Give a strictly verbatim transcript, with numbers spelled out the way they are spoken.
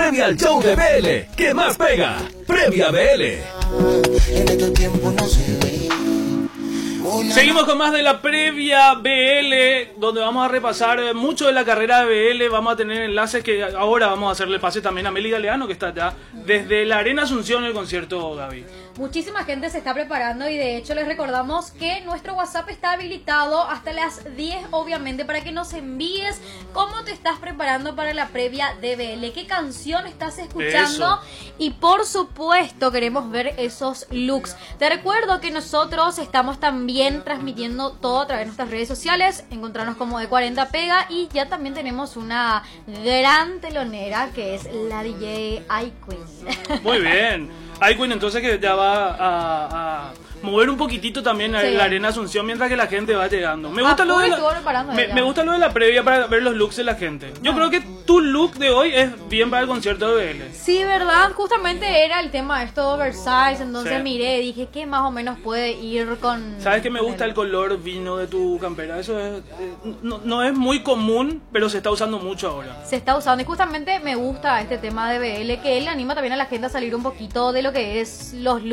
Previa al show de B L, ¿qué más pega? Previa B L. En este tiempo no se ve. Una Seguimos con más de la previa B L, donde vamos a repasar mucho de la carrera de B L. Vamos a tener enlaces que ahora vamos a hacerle pase también a Meli Galeano, que está allá desde la Arena Asunción, el concierto, Gaby. Muchísima gente se está preparando y de hecho les recordamos que nuestro WhatsApp está habilitado hasta las diez, obviamente, para que nos envíes cómo te estás preparando para la previa de B L, qué canción estás escuchando. Eso. Y por supuesto queremos ver esos looks. Te recuerdo que nosotros estamos también transmitiendo todo a través de nuestras redes sociales, encontrarnos como de cuarenta Pega, y ya también tenemos una gran telonera que es la D J iQueen. Muy bien. iQueen entonces que ya va a, a mover un poquitito también Sí. la Arena Asunción mientras que la gente va llegando. Me gusta, A lo full de, estuvo la, preparando me, ella. me gusta lo de la previa para ver los looks de la gente. Yo creo que tu look de hoy es bien para el concierto de B L. Sí, ¿verdad? Justamente era el tema de esto oversize, entonces Sí. miré, dije que más o menos puede ir con... ¿Sabes que me con gusta el color vino de tu campera? Eso es, eh, no, no es muy común, pero se está usando mucho ahora. Se está usando y justamente me gusta este tema de B L, que él anima también a la gente a salir un poquito de lo que es los